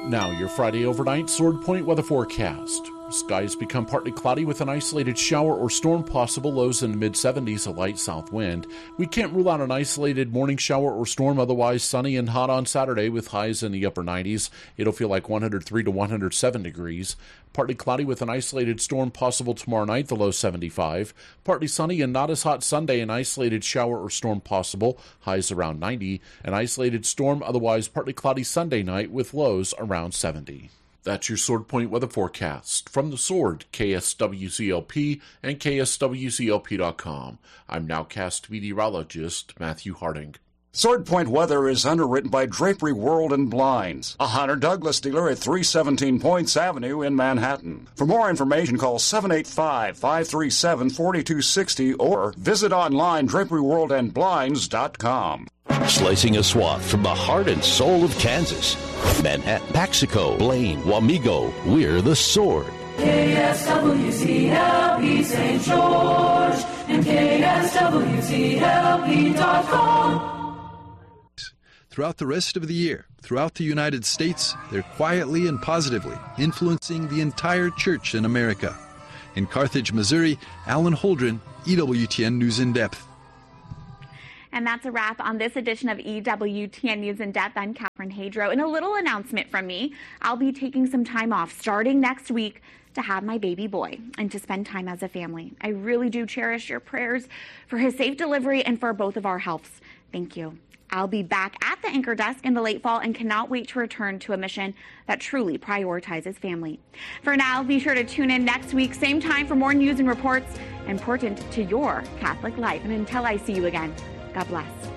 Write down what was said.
Now, your Friday overnight Sword Point weather forecast. Skies become partly cloudy with an isolated shower or storm possible, lows in the mid-70s, a light south wind. We can't rule out an isolated morning shower or storm, otherwise sunny and hot on Saturday with highs in the upper 90s. It'll feel like 103 to 107 degrees. Partly cloudy with an isolated storm possible tomorrow night, the low 75. Partly sunny and not as hot Sunday, an isolated shower or storm possible, highs around 90. An isolated storm, otherwise partly cloudy Sunday night with lows around 70. That's your Sword Point weather forecast. From the Sword, KSWCLP and KSWCLP.com. I'm nowcast meteorologist Matthew Harding. Sword Point weather is underwritten by Drapery World and Blinds, a Hunter Douglas dealer at 317 Points Avenue in Manhattan. For more information, call 785-537-4260 or visit online draperyworldandblinds.com. Slicing a swath from the heart and soul of Kansas. Manhattan, Paxico, Blaine, Wamego, we're the Sword. KSWCLP St. George and KSWCLP.com. Throughout the rest of the year, throughout the United States, they're quietly and positively influencing the entire church in America. In Carthage, Missouri, Alan Holdren, EWTN News in Depth. And that's a wrap on this edition of EWTN News in Depth. I'm Catherine Hadro. And a little announcement from me. I'll be taking some time off starting next week to have my baby boy and to spend time as a family. I really do cherish your prayers for his safe delivery and for both of our healths. Thank you. I'll be back at the anchor desk in the late fall and cannot wait to return to a mission that truly prioritizes family. For now, be sure to tune in next week, same time, for more news and reports important to your Catholic life. And until I see you again, God bless.